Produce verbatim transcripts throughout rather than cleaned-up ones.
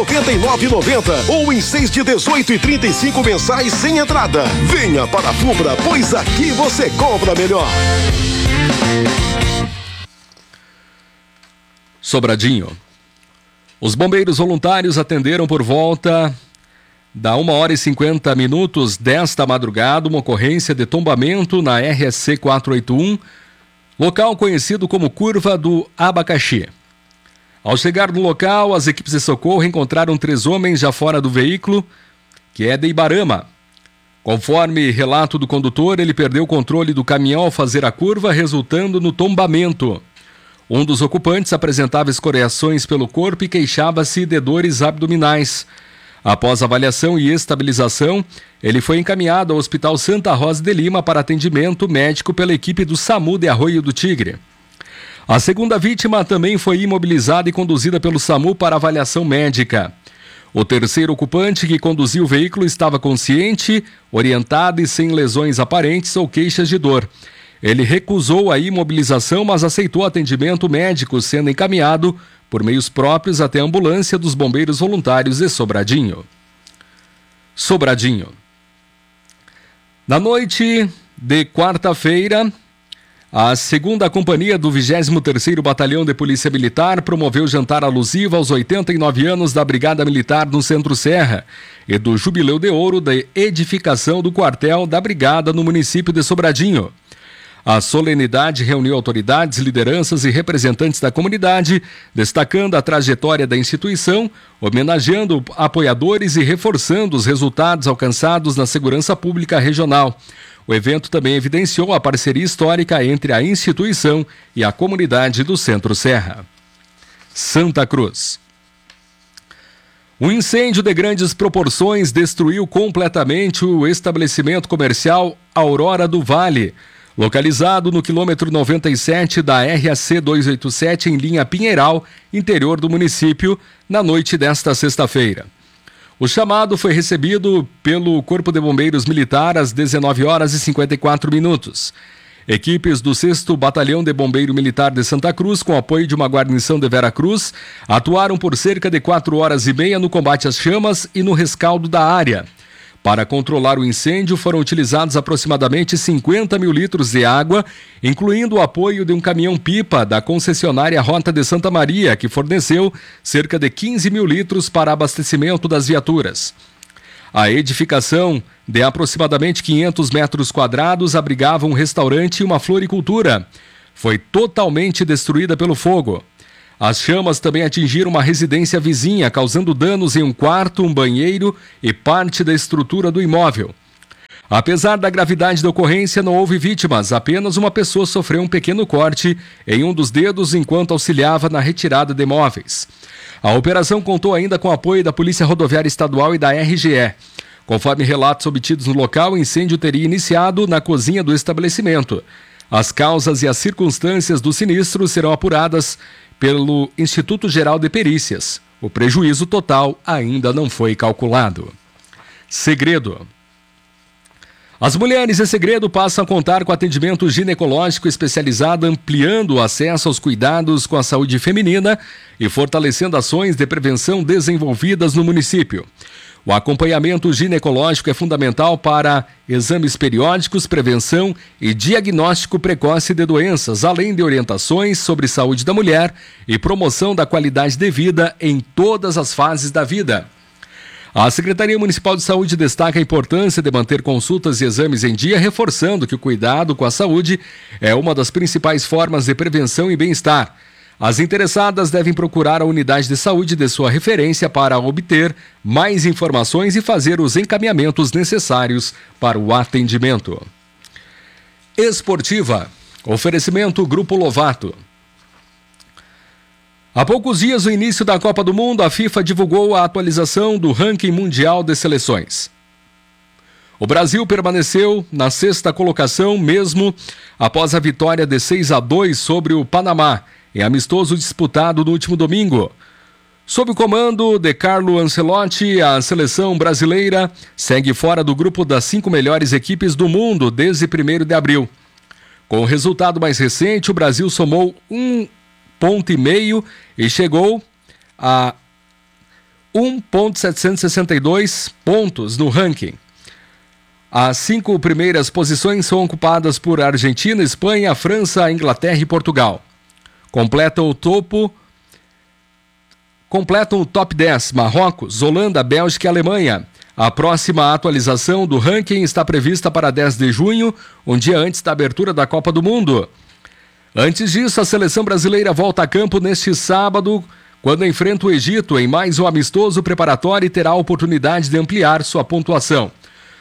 noventa e nove reais e noventa centavos ou em seis de dezoito e trinta e cinco mensais sem entrada. Venha para a Fubra, pois aqui você compra melhor. Sobradinho. Os bombeiros voluntários atenderam por volta da uma hora e cinquenta minutos desta madrugada uma ocorrência de tombamento na R S C quatrocentos e oitenta e um, local conhecido como Curva do Abacaxi. Ao chegar no local, as equipes de socorro encontraram três homens já fora do veículo, que é de Ibarama. Conforme relato do condutor, ele perdeu o controle do caminhão ao fazer a curva, resultando no tombamento. Um dos ocupantes apresentava escoriações pelo corpo e queixava-se de dores abdominais. Após avaliação e estabilização, ele foi encaminhado ao Hospital Santa Rosa de Lima para atendimento médico pela equipe do SAMU de Arroio do Tigre. A segunda vítima também foi imobilizada e conduzida pelo SAMU para avaliação médica. O terceiro ocupante que conduziu o veículo estava consciente, orientado e sem lesões aparentes ou queixas de dor. Ele recusou a imobilização, mas aceitou atendimento médico, sendo encaminhado por meios próprios até a ambulância dos bombeiros voluntários de Sobradinho. Sobradinho. Na noite de quarta-feira, a segunda Companhia do vigésimo terceiro Batalhão de Polícia Militar promoveu jantar alusivo aos oitenta e nove anos da Brigada Militar no Centro-Serra e do Jubileu de Ouro da edificação do quartel da Brigada no município de Sobradinho. A solenidade reuniu autoridades, lideranças e representantes da comunidade, destacando a trajetória da instituição, homenageando apoiadores e reforçando os resultados alcançados na segurança pública regional. O evento também evidenciou a parceria histórica entre a instituição e a comunidade do Centro-Serra. Santa Cruz. Um incêndio de grandes proporções destruiu completamente o estabelecimento comercial Aurora do Vale, localizado no quilômetro noventa e sete da R A C duzentos e oitenta e sete em linha Pinheiral, interior do município, na noite desta sexta-feira. O chamado foi recebido pelo Corpo de Bombeiros Militar às dezenove horas e cinquenta e quatro minutos. Equipes do sexto Batalhão de Bombeiro Militar de Santa Cruz, com apoio de uma guarnição de Veracruz, atuaram por cerca de quatro horas e meia no combate às chamas e no rescaldo da área. Para controlar o incêndio, foram utilizados aproximadamente cinquenta mil litros de água, incluindo o apoio de um caminhão-pipa da concessionária Rota de Santa Maria, que forneceu cerca de quinze mil litros para abastecimento das viaturas. A edificação, de aproximadamente quinhentos metros quadrados, abrigava um restaurante e uma floricultura. Foi totalmente destruída pelo fogo. As chamas também atingiram uma residência vizinha, causando danos em um quarto, um banheiro e parte da estrutura do imóvel. Apesar da gravidade da ocorrência, não houve vítimas, apenas uma pessoa sofreu um pequeno corte em um dos dedos enquanto auxiliava na retirada de móveis. A operação contou ainda com o apoio da Polícia Rodoviária Estadual e da R G E. Conforme relatos obtidos no local, o incêndio teria iniciado na cozinha do estabelecimento. As causas e as circunstâncias do sinistro serão apuradas pelo Instituto Geral de Perícias. O prejuízo total ainda não foi calculado. Segredo. As mulheres em Segredo passam a contar com atendimento ginecológico especializado, ampliando o acesso aos cuidados com a saúde feminina e fortalecendo ações de prevenção desenvolvidas no município. O acompanhamento ginecológico é fundamental para exames periódicos, prevenção e diagnóstico precoce de doenças, além de orientações sobre saúde da mulher e promoção da qualidade de vida em todas as fases da vida. A Secretaria Municipal de Saúde destaca a importância de manter consultas e exames em dia, reforçando que o cuidado com a saúde é uma das principais formas de prevenção e bem-estar. As interessadas devem procurar a unidade de saúde de sua referência para obter mais informações e fazer os encaminhamentos necessários para o atendimento. Esportiva. Oferecimento Grupo Lovato. Há poucos dias do início da Copa do Mundo, a FIFA divulgou a atualização do ranking mundial de seleções. O Brasil permaneceu na sexta colocação, mesmo após a vitória de seis a dois sobre o Panamá, em amistoso disputado no último domingo. Sob o comando de Carlo Ancelotti, a seleção brasileira segue fora do grupo das cinco melhores equipes do mundo desde primeiro de abril. Com o resultado mais recente, o Brasil somou um ponto e meio e chegou a um vírgula setecentos e sessenta e dois pontos no ranking. As cinco primeiras posições são ocupadas por Argentina, Espanha, França, Inglaterra e Portugal. Completam o topo, completam o top dez Marrocos, Holanda, Bélgica e Alemanha. A próxima atualização do ranking está prevista para dez de junho, um dia antes da abertura da Copa do Mundo. Antes disso, a seleção brasileira volta a campo neste sábado, quando enfrenta o Egito em mais um amistoso preparatório e terá a oportunidade de ampliar sua pontuação.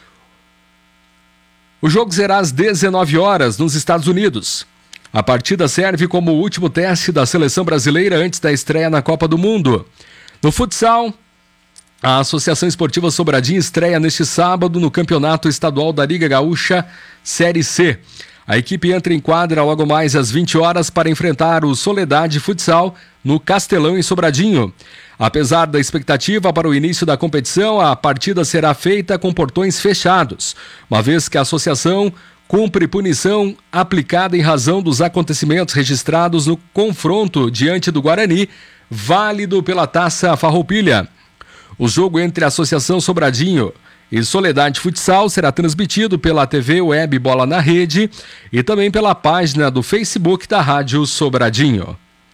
O jogo será às dezenove horas nos Estados Unidos. A partida serve como o último teste da seleção brasileira antes da estreia na Copa do Mundo. No futsal, a Associação Esportiva Sobradinho estreia neste sábado no Campeonato Estadual da Liga Gaúcha Série C. A equipe entra em quadra logo mais às vinte horas para enfrentar o Soledade Futsal no Castelão, em Sobradinho. Apesar da expectativa para o início da competição, a partida será feita com portões fechados, uma vez que a associação cumpre punição aplicada em razão dos acontecimentos registrados no confronto diante do Guarani, válido pela Taça Farroupilha. O jogo entre a Associação Sobradinho e Soledade Futsal será transmitido pela T V Web Bola na Rede e também pela página do Facebook da Rádio Sobradinho.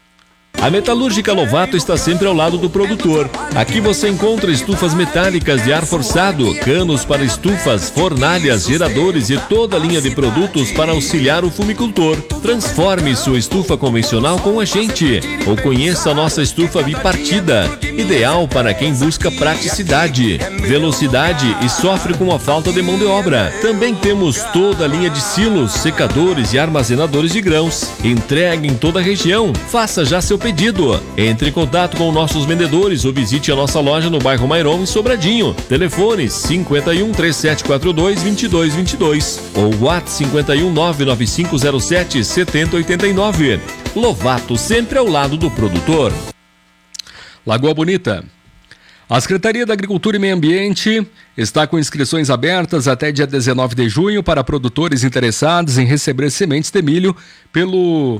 A Metalúrgica Lovato está sempre ao lado do produtor. Aqui você encontra estufas metálicas de ar forçado, canos para estufas, fornalhas, geradores e toda a linha de produtos para auxiliar o fumicultor. Transforme sua estufa convencional com a gente ou conheça a nossa estufa bipartida, ideal para quem busca praticidade, velocidade e sofre com a falta de mão de obra. Também temos toda a linha de silos, secadores e armazenadores de grãos. Entregue em toda a região. Faça já seu pedido. Entre em contato com nossos vendedores ou visite a nossa loja no bairro Mairon, em Sobradinho. Telefone cinquenta e um, três sete quatro dois, vinte e dois vinte e dois ou WhatsApp cinquenta e um, nove nove cinco zero sete, sete zero oito nove. Lovato, sempre ao lado do produtor. Lagoa Bonita. A Secretaria da Agricultura e Meio Ambiente está com inscrições abertas até dia dezenove de junho para produtores interessados em receber sementes de milho pelo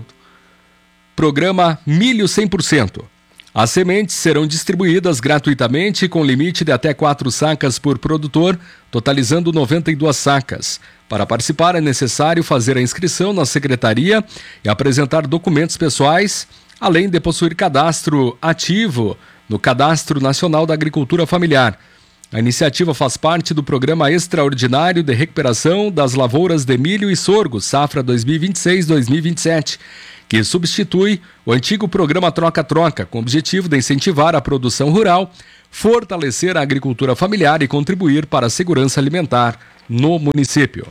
Programa Milho cem por cento. As sementes serão distribuídas gratuitamente com limite de até quatro sacas por produtor, totalizando noventa e duas sacas. Para participar é necessário fazer a inscrição na secretaria e apresentar documentos pessoais, além de possuir cadastro ativo no Cadastro Nacional da Agricultura Familiar. A iniciativa faz parte do Programa Extraordinário de Recuperação das Lavouras de Milho e Sorgo, safra dois mil e vinte e seis a dois mil e vinte e sete, que substitui o antigo programa Troca-Troca, com o objetivo de incentivar a produção rural, fortalecer a agricultura familiar e contribuir para a segurança alimentar no município.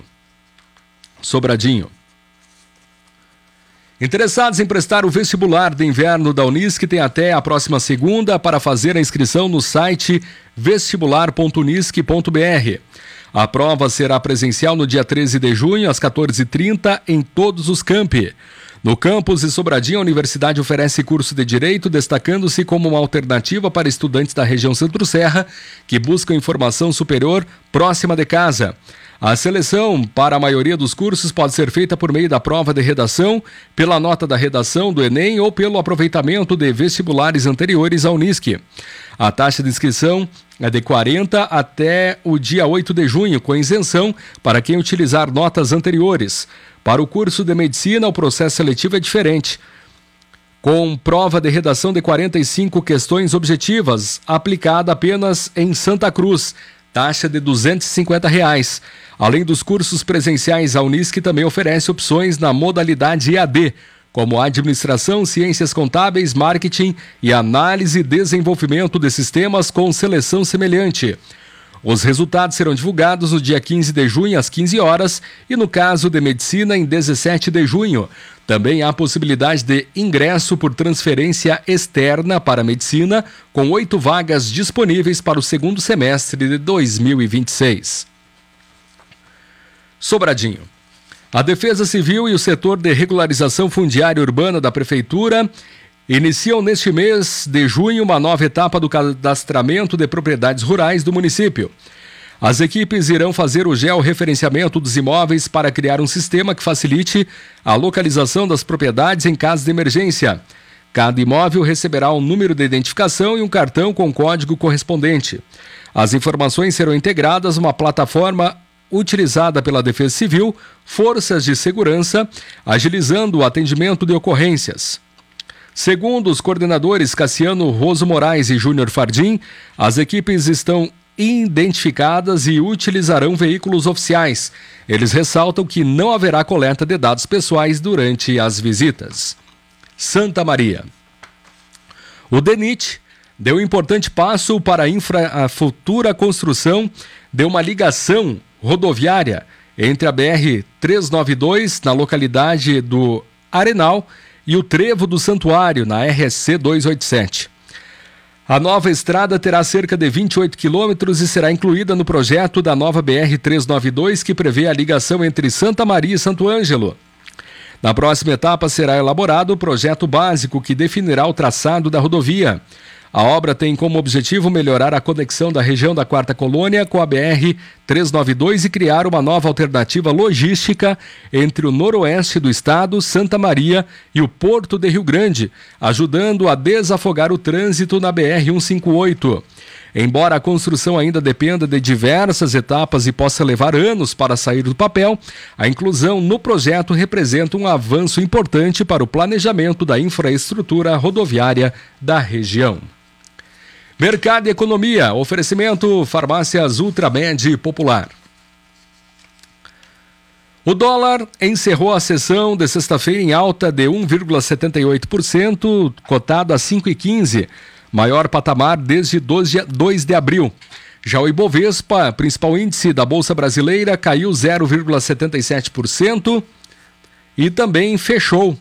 Sobradinho. Interessados em prestar o vestibular de inverno da Unisc têm até a próxima segunda para fazer a inscrição no site vestibular ponto unisc ponto br. A prova será presencial no dia treze de junho, às quatorze e trinta, em todos os campi. No campus de Sobradinho, a universidade oferece curso de Direito, destacando-se como uma alternativa para estudantes da região Centro-Serra que buscam informação superior próxima de casa. A seleção para a maioria dos cursos pode ser feita por meio da prova de redação, pela nota da redação do Enem ou pelo aproveitamento de vestibulares anteriores à Unisc. A taxa de inscrição é de quarenta até o dia oito de junho, com isenção para quem utilizar notas anteriores. Para o curso de Medicina, o processo seletivo é diferente, com prova de redação de quarenta e cinco questões objetivas, aplicada apenas em Santa Cruz, taxa de duzentos e cinquenta reais. Além dos cursos presenciais, a Unisc também oferece opções na modalidade E A D, como Administração, Ciências Contábeis, Marketing e Análise e Desenvolvimento de Sistemas com seleção semelhante. Os resultados serão divulgados no dia quinze de junho, às quinze horas, e no caso de Medicina, em dezessete de junho. Também há possibilidade de ingresso por transferência externa para Medicina, com oito vagas disponíveis para o segundo semestre de dois mil e vinte e seis. Sobradinho. A Defesa Civil e o setor de regularização fundiária urbana da Prefeitura iniciam neste mês de junho uma nova etapa do cadastramento de propriedades rurais do município. As equipes irão fazer o georreferenciamento dos imóveis para criar um sistema que facilite a localização das propriedades em caso de emergência. Cada imóvel receberá um número de identificação e um cartão com código correspondente. As informações serão integradas a uma plataforma utilizada pela Defesa Civil, forças de segurança, agilizando o atendimento de ocorrências. Segundo os coordenadores Cassiano Roso Moraes e Júnior Fardim, as equipes estão identificadas e utilizarão veículos oficiais. Eles ressaltam que não haverá coleta de dados pessoais durante as visitas. Santa Maria. O DENIT deu um importante passo para a, infra, a futura construção de uma ligação rodoviária entre a B R trezentos e noventa e dois, na localidade do Arenal, e o Trevo do Santuário, na R S C duzentos e oitenta e sete. A nova estrada terá cerca de vinte e oito quilômetros e será incluída no projeto da nova B R trezentos e noventa e dois, que prevê a ligação entre Santa Maria e Santo Ângelo. Na próxima etapa será elaborado o projeto básico que definirá o traçado da rodovia. A obra tem como objetivo melhorar a conexão da região da Quarta Colônia com a B R trezentos e noventa e dois e criar uma nova alternativa logística entre o noroeste do estado, Santa Maria e o Porto de Rio Grande, ajudando a desafogar o trânsito na B R cento e cinquenta e oito. Embora a construção ainda dependa de diversas etapas e possa levar anos para sair do papel, a inclusão no projeto representa um avanço importante para o planejamento da infraestrutura rodoviária da região. Mercado e Economia, oferecimento Farmácias Ultramed Popular. O dólar encerrou a sessão de sexta-feira em alta de um vírgula setenta e oito por cento, cotado a cinco reais e quinze centavos, maior patamar desde dois de abril. Já o Ibovespa, principal índice da Bolsa Brasileira, caiu zero vírgula setenta e sete por cento e também fechou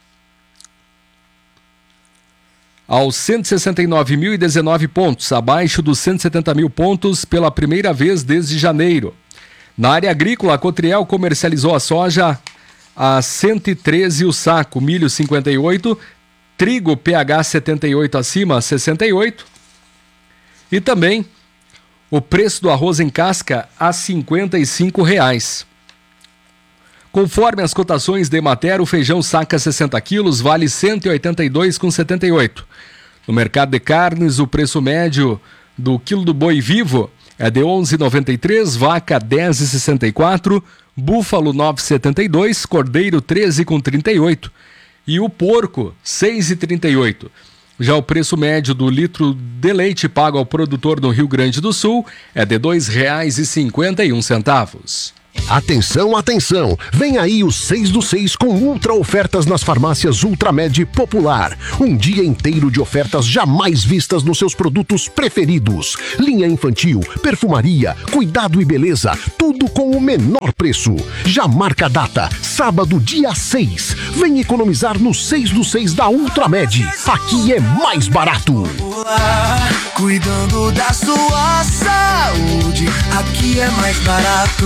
aos cento e sessenta e nove mil e dezenove pontos, abaixo dos cento e setenta mil pontos pela primeira vez desde janeiro. Na área agrícola, a Cotriel comercializou a soja a cento e treze o saco, milho cinquenta e oito, trigo P H setenta e oito acima, sessenta e oito. E também o preço do arroz em casca a cinquenta e cinco reais. Conforme as cotações de Emater, o feijão saca sessenta quilos vale cento e oitenta e dois reais e setenta e oito centavos. No mercado de carnes, o preço médio do quilo do boi vivo é de onze reais e noventa e três centavos, vaca dez reais e sessenta e quatro centavos, búfalo nove reais e setenta e dois centavos, cordeiro treze reais e trinta e oito centavos e o porco seis reais e trinta e oito centavos. Já o preço médio do litro de leite pago ao produtor no Rio Grande do Sul é de dois reais e cinquenta e um centavos. Atenção, atenção! Vem aí o seis do seis com ultra ofertas nas farmácias Ultramed Popular. Um dia inteiro de ofertas jamais vistas nos seus produtos preferidos. Linha infantil, perfumaria, cuidado e beleza, tudo com o menor preço. Já marca a data, sábado, dia seis. Vem economizar no seis do seis da Ultramed. Aqui é mais barato. Cuidando da sua saúde, aqui é mais barato.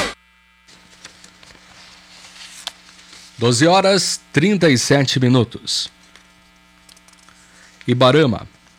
doze horas e trinta e sete minutos. Ibarama.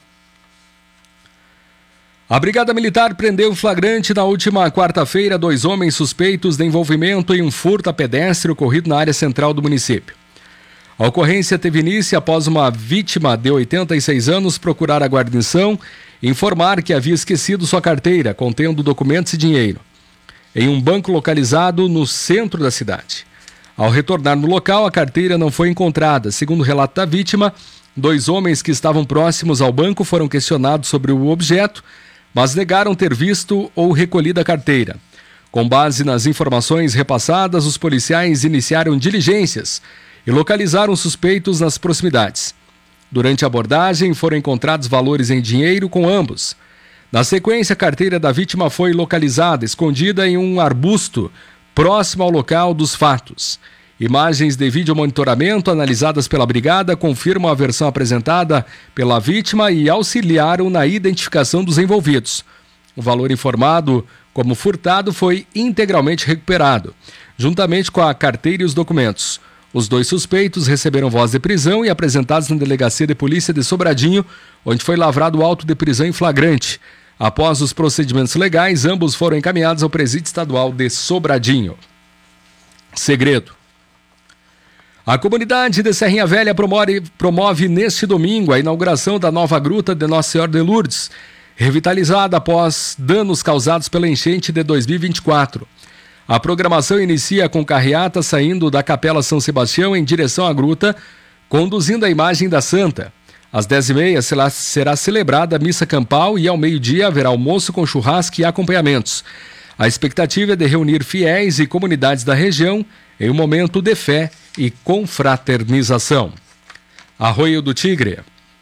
A Brigada Militar prendeu flagrante na última quarta-feira dois homens suspeitos de envolvimento em um furto a pedestre ocorrido na área central do município. A ocorrência teve início após uma vítima de oitenta e seis anos procurar a guarnição e informar que havia esquecido sua carteira contendo documentos e dinheiro em um banco localizado no centro da cidade. Ao retornar no local, a carteira não foi encontrada. Segundo o relato da vítima, dois homens que estavam próximos ao banco foram questionados sobre o objeto, mas negaram ter visto ou recolhido a carteira. Com base nas informações repassadas, os policiais iniciaram diligências e localizaram suspeitos nas proximidades. Durante a abordagem, foram encontrados valores em dinheiro com ambos. Na sequência, a carteira da vítima foi localizada, escondida em um arbusto próximo ao local dos fatos. Imagens de vídeo monitoramento analisadas pela Brigada confirmam a versão apresentada pela vítima e auxiliaram na identificação dos envolvidos. O valor informado como furtado foi integralmente recuperado, juntamente com a carteira e os documentos. Os dois suspeitos receberam voz de prisão e apresentados na Delegacia de Polícia de Sobradinho, onde foi lavrado o auto de prisão em flagrante. Após os procedimentos legais, ambos foram encaminhados ao Presídio Estadual de Sobradinho. Segredo. A comunidade de Serrinha Velha promove, promove neste domingo a inauguração da nova gruta de Nossa Senhora de Lourdes, revitalizada após danos causados pela enchente de dois mil e vinte e quatro. A programação inicia com carreata saindo da Capela São Sebastião em direção à gruta, conduzindo a imagem da Santa. Às dez e meia será, será celebrada a missa campal e ao meio-dia haverá almoço com churrasco e acompanhamentos. A expectativa é de reunir fiéis e comunidades da região em um momento de fé e confraternização. Arroio do Tigre.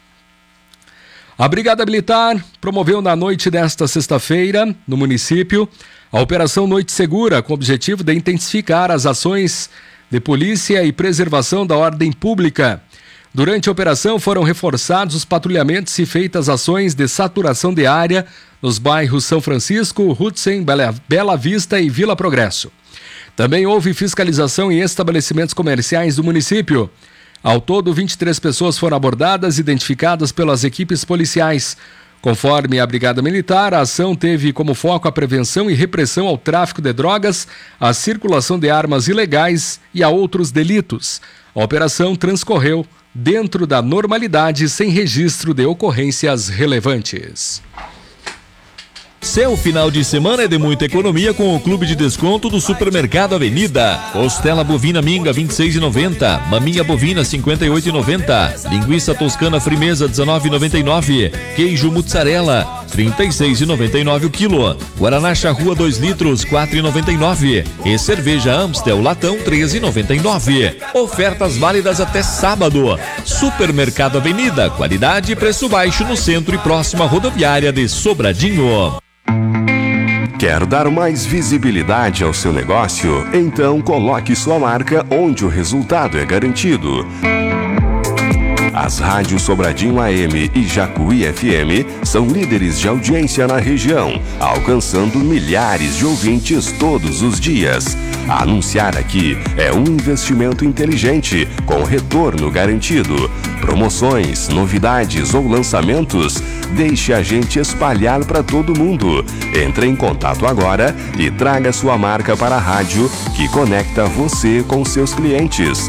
A Brigada Militar promoveu na noite desta sexta-feira, no município, a Operação Noite Segura, com o objetivo de intensificar as ações de polícia e preservação da ordem pública. Durante a operação foram reforçados os patrulhamentos e feitas ações de saturação de área nos bairros São Francisco, Rutsen, Bela, Bela Vista e Vila Progresso. Também houve fiscalização em estabelecimentos comerciais do município. Ao todo, vinte e três pessoas foram abordadas e identificadas pelas equipes policiais. Conforme a Brigada Militar, a ação teve como foco a prevenção e repressão ao tráfico de drogas, à circulação de armas ilegais e a outros delitos. A operação transcorreu dentro da normalidade, sem registro de ocorrências relevantes. Seu final de semana é de muita economia com o Clube de Desconto do Supermercado Avenida. Costela bovina minga vinte e seis reais e noventa centavos, maminha bovina cinquenta e oito reais e noventa centavos, linguiça toscana frimeza dezenove reais e noventa e nove centavos, queijo mussarela trinta e seis reais e noventa e nove centavos o quilo, guaraná charrua dois litros quatro reais e noventa e nove centavos e cerveja Amstel latão treze reais e noventa e nove centavos. Ofertas válidas até sábado. Supermercado Avenida, qualidade e preço baixo no centro e próxima rodoviária de Sobradinho. Quer dar mais visibilidade ao seu negócio? Então coloque sua marca onde o resultado é garantido. As rádios Sobradinho A M e Jacuí F M são líderes de audiência na região, alcançando milhares de ouvintes todos os dias. Anunciar aqui é um investimento inteligente, com retorno garantido. Promoções, novidades ou lançamentos, deixe a gente espalhar para todo mundo. Entre em contato agora e traga sua marca para a rádio que conecta você com seus clientes.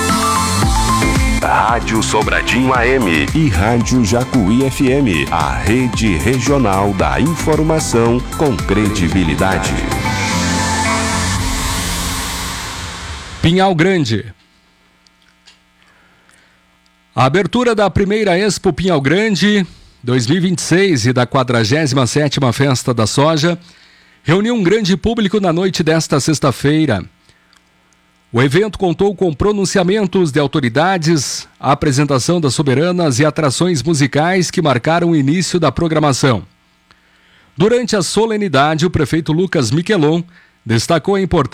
Rádio Sobradinho A M e Rádio Jacuí F M, a rede regional da informação com credibilidade. Pinhal Grande. A abertura da primeira Expo Pinhal Grande dois mil e vinte e seis e da quadragésima sétima Festa da Soja reuniu um grande público na noite desta sexta-feira. O evento contou com pronunciamentos de autoridades, a apresentação das soberanas e atrações musicais que marcaram o início da programação. Durante a solenidade, o prefeito Lucas Miquelon destacou a importância